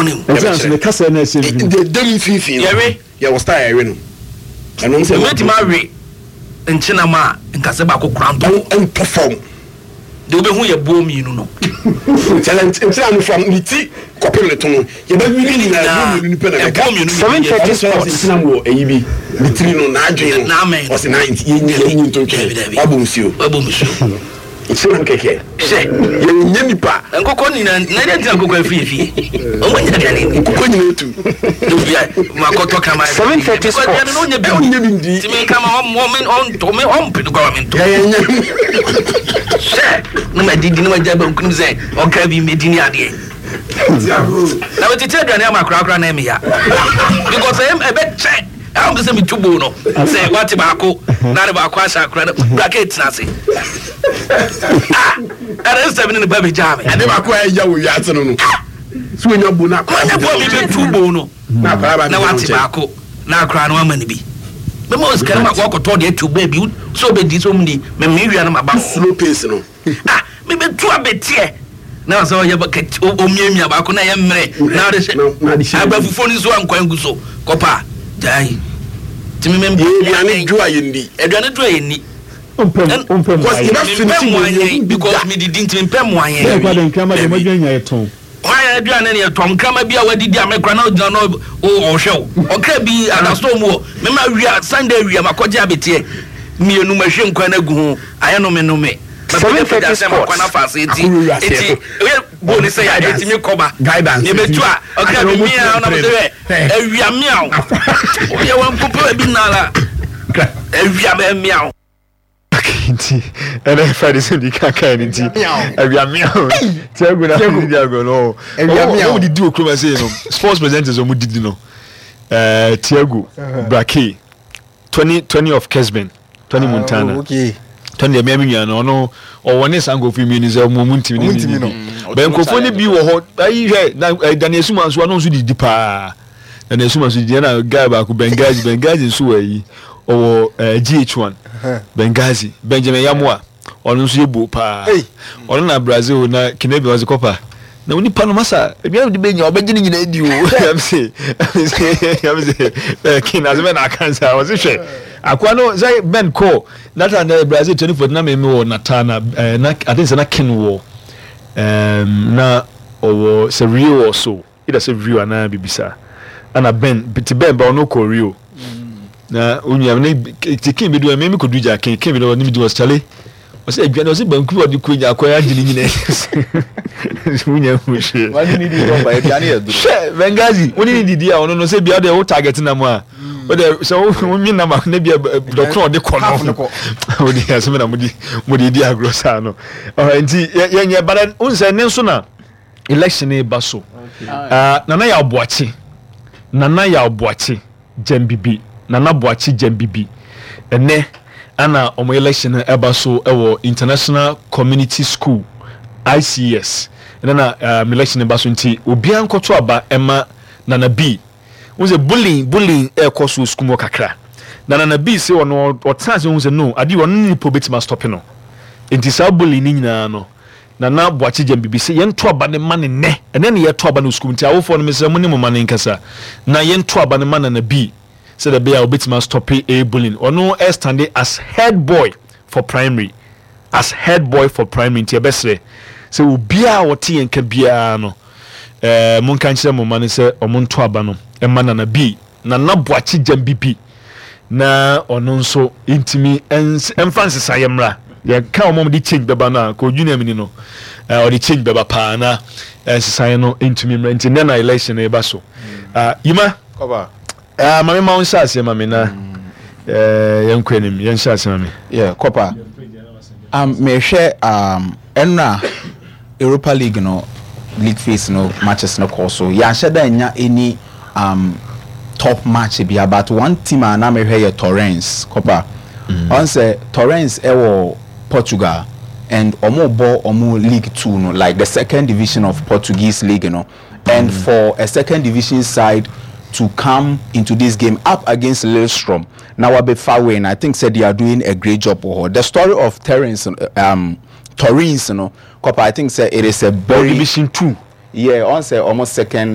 him Exactly the kasa na ese the dem fifi ya was style we no eno say we ti ma we nchina ma nkase ba ko kranto en perform de obe hu ye bo mi nu no talent nchina from niti kopem le tono ye ba wi ni na ni pe na bo mi nu 730 sports nchina mo eyibi nitiri no na adwen no o se 90 ye nyi to ke abomsio nchina keke ye nyemi pa nkoko ni na de ti nkoko afi o mo nya de ni nkoko ni otu do bia makoto kama 730 sports no nya bi ti me kama on to me on pidu government no ma didi no ma jaba nkunu ze o ka bi medini ade na we tete aduane amakra na eme ya because e be check I'm going to be too bono. Say what tobacco, not about quasha credit, brackets, nothing. That is 7 in the baby jam. I never quite young with Yatsano. Swing your bona, too bono. Now what tobacco, now crown one money be. The most can walk toward you to baby, so be this only, maybe I'm about slow pace. Maybe 2 a bit here. Now so you bucket Omia Bacona Emre. Now the phone is one coin so. Copa. Jai. Timi mem aduane dua yendi. Aduane dua yendi. Because me didn't impem one year. Kwa den krama de madwanya yeton. Why aduane ne yeton krama bia wadidi amekra na ogina no o hwew. Okra bi adasto mu me ma wia Sunday wia makoje abetie. Mienu mahwe nkwa na gu ho. Aye no me no me. 730 sports. Eti boni say ya eti mi koba guidance. Ye betu a okra bi mi a na mo de ewia miao. O ye wan popo bi na la. Ewia be miao. Nti ene Friday so di kaka nti ewia miao. Tiago na Tiago no. Ewia miao. O di okroma say no. Sports presenters o mu didi no. Tiago Brake 20 of Kesben 20 Montana. Okay. Tony Emiania no or one is ango fi mi ni ze mo muntimi no ben kofo ni bi wo ho ayi hwe na Daniel Suma so no so di pa Daniel Suma so di na guy ba ko Benghazi so ayi o GH1 Benghazi Benjamin Yamoa ono so yebu pa ono na Brazil na Kinebi was kopa na uni pa no masa ebia de benya obegye ni nyina edi o am say kin as men akansa was hwe akwa no say Ben Cole that and Brazil 24 na me wo natana na I think say na kin wo na o se Rio also ida se Rio na bibisa ana Ben ba no ko Rio na unyam ne tikin bi do me ko duja kin bi do ni mi do chale o se adwane o se banku odi ko nya akwa agili nyine unyam mushi wani ni di do ba adwane ya duro Benghazi oni ni didi a ono no se bia de wo target na mu a o de so mi na ma na bia doctor de ko no o de asem na mudi di agrosa no nti yenye bara unse ne nso na election e baso nana ya obuachi Jambibi nana boachi Jambibi ene ana omo election e baso ewo International Community School ICS nana election e baso nti obi ankoto aba ema nana B unse bullying e koso school mo kakra nana B se ono otanse unse no adi wono ni pobetima stop no nti sa bullying ni nyina no nana boachi Jambibi se yento aba ne ma ne ene ne yeto aba no school nti awofo no mesem ne mo ma ne nkasa na yento aba ne ma nana B said the bear obetima stop a bullying ono stand as head boy for primary nti ebesre se obia wote yenka bia no mon kan kire mo mane se omonto aba no ema nana B nana boachi Jambibi na ono nso intimi emfrancis ayemra ya ka omom di change beba na ko junior mini no o di change beba pa na sesai no intimi mrenti na election e ba so yima koba mami ma on shase mami na yenkwenim yen shase mami kopa me hwe enna Europa League no league phase no matches no call so ya sheda nya any top match be about one team na me hwe Torrens kopa on say Torrens ewo Portugal and omo League 2 no like the second division of Portuguese league no and for a second division side to come into this game up against Lillestrøm now Wabe Farway, I think said they are doing a great job. The story of Torrens you know, I think say it is a very division 2 on say almost second